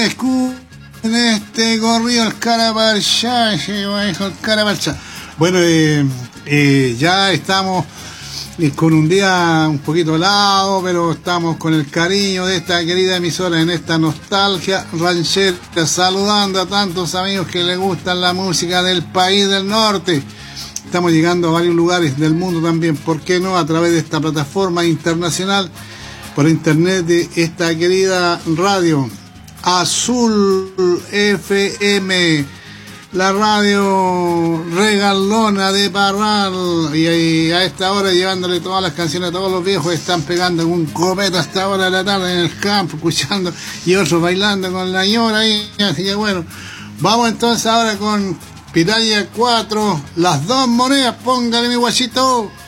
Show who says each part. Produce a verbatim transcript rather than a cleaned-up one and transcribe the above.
Speaker 1: en este corrido el Carapachá, el Carapachá. Bueno, eh, eh, ya estamos eh, con un día un poquito helado, pero estamos con el cariño de esta querida emisora en esta nostalgia ranchera, saludando a tantos amigos que les gustan la música del país del norte. Estamos llegando a varios lugares del mundo también, ¿por qué no? A través de esta plataforma internacional, por internet, de esta querida radio Azul F M, la radio regalona de Parral, y, y a esta hora llevándole todas las canciones a todos los viejos que están pegando un cometa a esta hora de la tarde en el campo, escuchando, y otros bailando con la ñora ahí. Así que bueno, vamos entonces ahora con Pitaya cuatro, las dos monedas, póngale mi guachito.